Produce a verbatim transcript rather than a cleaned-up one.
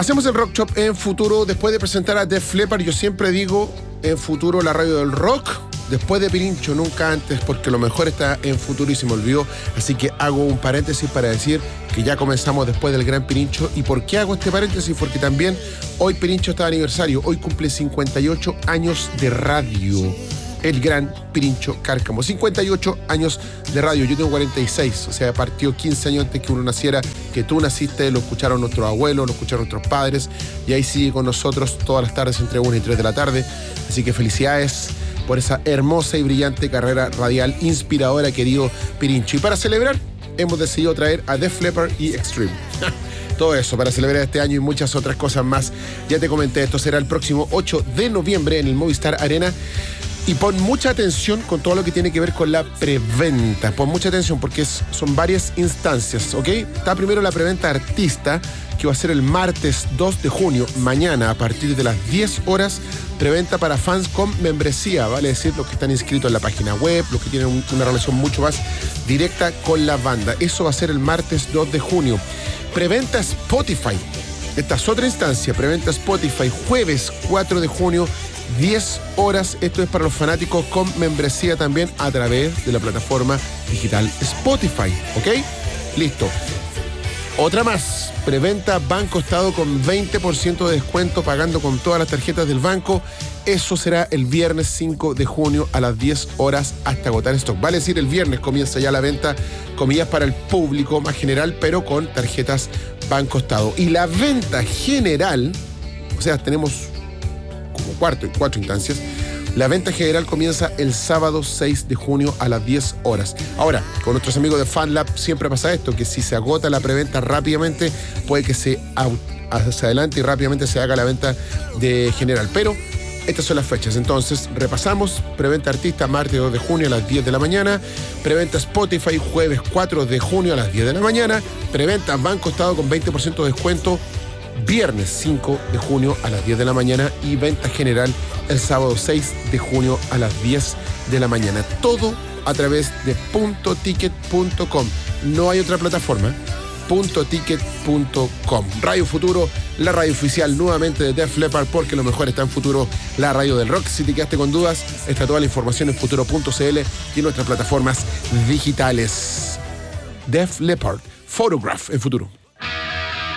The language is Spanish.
Hacemos el Rock Shop en Futuro. Después de presentar a Def Leppard, yo siempre digo en Futuro la radio del rock. Después de Pirincho, nunca antes, porque lo mejor está en Futuro y se me olvidó. Así que hago un paréntesis para decir que ya comenzamos después del gran Pirincho. ¿Y por qué hago este paréntesis? Porque también hoy Pirincho está de aniversario. Hoy cumple cincuenta y ocho años de radio. El gran Pirincho Cárcamo. cincuenta y ocho años de radio. Yo tengo cuarenta y seis, o sea, partió quince años antes que uno naciera, que tú naciste, lo escucharon nuestros abuelos, lo escucharon nuestros padres, y ahí sigue con nosotros todas las tardes entre una y tres de la tarde. Así que felicidades por esa hermosa y brillante carrera radial inspiradora, querido Pirincho. Y para celebrar, hemos decidido traer a Def Leppard y Extreme. Todo eso para celebrar este año y muchas otras cosas más. Ya te comenté, esto será el próximo ocho de noviembre en el Movistar Arena. Y pon mucha atención con todo lo que tiene que ver con la preventa. Pon mucha atención porque es, son varias instancias, ¿ok? Está primero la preventa artista, que va a ser el martes dos de junio, mañana, a partir de las diez horas. Preventa para fans con membresía, vale decir, los que están inscritos en la página web, los que tienen un, una relación mucho más directa con la banda. Eso va a ser el martes dos de junio. Preventa Spotify. Esta es otra instancia. Preventa Spotify, jueves cuatro de junio. diez horas, esto es para los fanáticos con membresía también a través de la plataforma digital Spotify, ¿ok? Listo. Otra más, preventa Banco Estado con veinte por ciento de descuento pagando con todas las tarjetas del banco. Eso será el viernes cinco de junio a las diez horas hasta agotar stock. Vale decir, el viernes comienza ya la venta, comillas, para el público más general, pero con tarjetas Banco Estado. Y la venta general, o sea, tenemos como cuarto y cuatro instancias. La venta general comienza el sábado seis de junio a las diez horas. Ahora, con nuestros amigos de FanLab siempre pasa esto, que si se agota la preventa rápidamente, puede que se hacia adelante y rápidamente se haga la venta de general. Pero estas son las fechas. Entonces, repasamos. Preventa artista martes dos de junio a las diez de la mañana. Preventa Spotify jueves cuatro de junio a las diez de la mañana. Preventa Banco Estado con veinte por ciento de descuento viernes cinco de junio a las diez de la mañana y venta general el sábado seis de junio a las diez de la mañana. Todo a través de punto ticket punto com. No hay otra plataforma. punto ticket punto com. Radio Futuro, la radio oficial nuevamente de Def Leppard, porque lo mejor está en Futuro, la radio del rock. Si te quedaste con dudas, está toda la información en futuro punto c l y en nuestras plataformas digitales. Def Leppard, Photograph en Futuro.